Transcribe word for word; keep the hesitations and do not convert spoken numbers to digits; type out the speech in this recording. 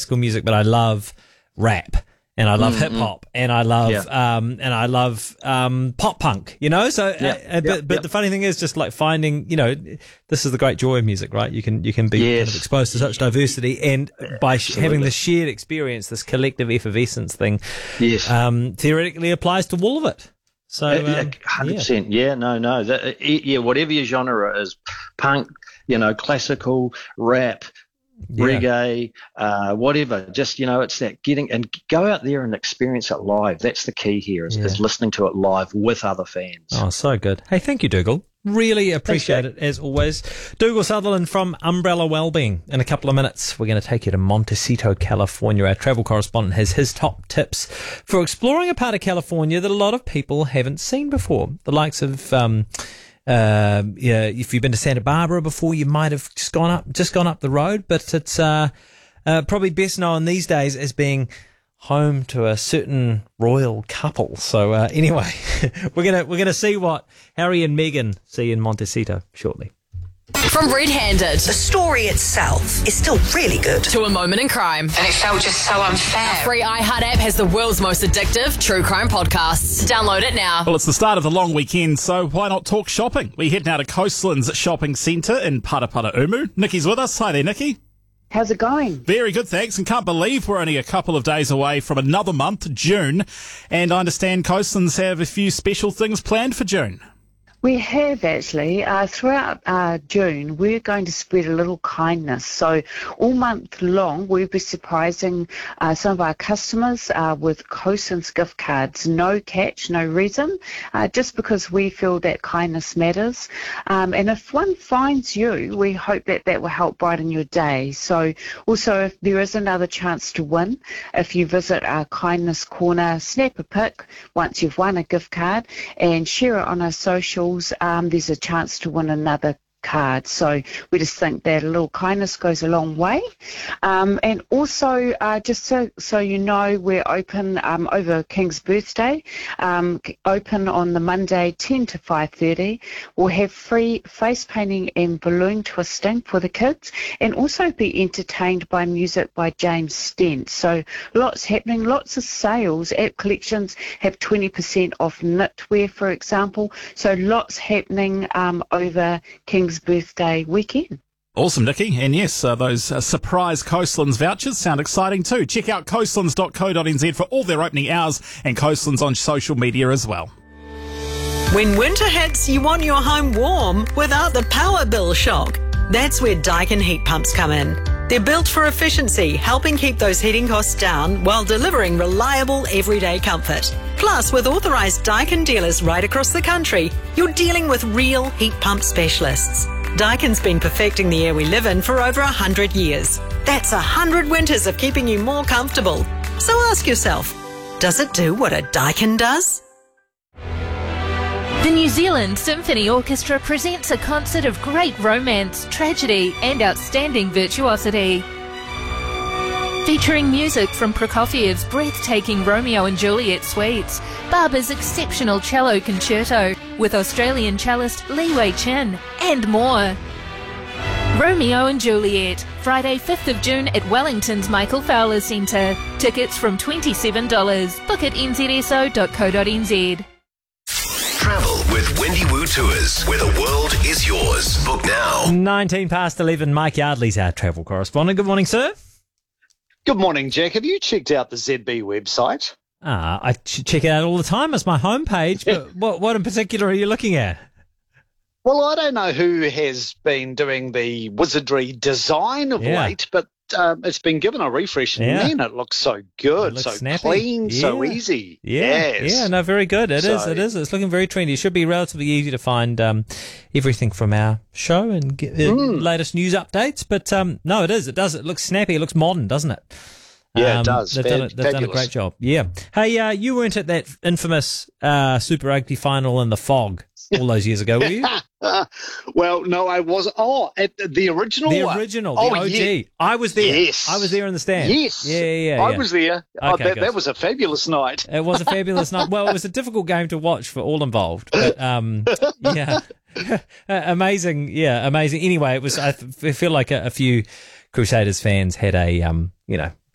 classical music, but I love rap. And I love mm, hip hop, mm. and I love yeah. um, and I love um, pop punk. You know, so yeah. uh, yeah. but but yeah. the funny thing is just like finding, you know, this is the great joy of music, right? You can you can be yes. kind of exposed to such diversity, and by sh- having this shared experience, this collective effervescence thing, yes, um, theoretically applies to all of it. So um, hundred percent, yeah. yeah, no, no, that, yeah, whatever your genre is, punk, you know, classical, rap. Yeah. Reggae, uh, whatever. Just, you know, it's that getting and go out there and experience it live. That's the key here is, yeah. is listening to it live with other fans. Oh, so good. Hey, thank you, Dougal. Really appreciate Thanks, it as always. Dougal Sutherland from Umbrella Wellbeing. In a couple of minutes, we're going to take you to Montecito, California. Our travel correspondent has his top tips for exploring a part of California that a lot of people haven't seen before. The likes of, um, Uh, yeah, if you've been to Santa Barbara before, you might have just gone up, just gone up the road, but it's, uh, uh, probably best known these days as being home to a certain royal couple. So, uh, anyway, we're gonna, we're gonna see what Harry and Meghan see in Montecito shortly. From Red Handed, the story itself is still really good, to A Moment in Crime. And it felt just so unfair. Our free iHeart app has the world's most addictive true crime podcasts. Download it now. Well, it's the start of the long weekend, so why not talk shopping? We head now to Coastlands Shopping Centre in Paraparaumu. Nikki's with us. Hi there, Nikki. How's it going? Very good, thanks. And can't believe we're only a couple of days away from another month, June. And I understand Coastlands have a few special things planned for June. We have actually. Uh, throughout uh, June, we're going to spread a little kindness. So all month long, we'll be surprising uh, some of our customers uh, with Coastlands gift cards. No catch, no reason, uh, just because we feel that kindness matters. Um, and if one finds you, we hope that that will help brighten your day. So also, if there is another chance to win, if you visit our Kindness Corner, snap a pic once you've won a gift card and share it on our socials. Um, there's a chance to win another card. So we just think that a little kindness goes a long way. Um, and also, uh, just so, so you know, we're open um, over King's birthday, um, open on the Monday ten to five thirty. We'll have free face painting and balloon twisting for the kids, and also be entertained by music by James Stent. So lots happening, lots of sales. App Collections have twenty percent off knitwear, for example. So lots happening um, over King's birthday weekend. Awesome, Nikki. And yes, uh, those uh, surprise Coastlands vouchers sound exciting too. Check out coastlands dot co dot n z for all their opening hours and Coastlands on social media as well. When winter hits, you want your home warm without the power bill shock. That's where Daikin heat pumps come in. They're built for efficiency, helping keep those heating costs down while delivering reliable everyday comfort. Plus, with authorised Daikin dealers right across the country, you're dealing with real heat pump specialists. Daikin's been perfecting the air we live in for over one hundred years. That's one hundred winters of keeping you more comfortable. So ask yourself, does it do what a Daikin does? The New Zealand Symphony Orchestra presents a concert of great romance, tragedy and outstanding virtuosity. Featuring music from Prokofiev's breathtaking Romeo and Juliet suites, Barber's exceptional cello concerto with Australian cellist Li Wei Chin, and more. Romeo and Juliet, Friday fifth of June at Wellington's Michael Fowler Centre. Tickets from twenty-seven dollars. Book at n z s o dot co dot n z. Travel with Wendy Woo Tours, where the world is yours. Book now. nineteen past eleven, Mike Yardley's our travel correspondent. Good morning, sir. Good morning, Jack. Have you checked out the Z B website? Ah, I ch- check it out all the time. It's my homepage. But what, what in particular are you looking at? Well, I don't know who has been doing the wizardry design of Yeah. late, but um, it's been given a refresh, and Yeah. man, it looks so good, It looks so snappy. clean, so Yeah. easy. Yeah, Yes. yeah, no, very good. It is, So- it is. It's looking very trendy. It should be relatively easy to find um, everything from our show and get the Mm. latest news updates. But um, no, it is. It does. It looks snappy. It looks modern, doesn't it? Yeah, Um, it does. They've, done, a, Fab- they've done a fabulous. great job. Yeah. Hey, uh, you weren't at that infamous uh, Super Rugby final in the fog all those years ago, were you? Well, no, I was. Oh, at the original The one. original, the oh, O G. Yeah. I was there. Yes. I was there in the stand. Yes. Yeah, yeah, yeah. I yeah. was there. Oh, Okay, that, good. that was a fabulous night. It was a fabulous night. Well, it was a difficult game to watch for all involved, but um, yeah, amazing. Yeah, amazing. Anyway, it was. I th- I feel like a, a few Crusaders fans had a um, you know,